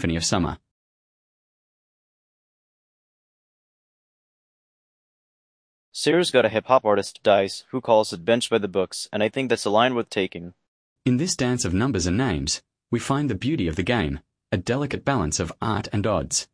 Symphony of Summer. Sarah's got a hip-hop artist, Dice, who calls it bench by the books, and I think that's a line worth taking. In this dance of numbers and names, we find the beauty of the game, a delicate balance of art and odds.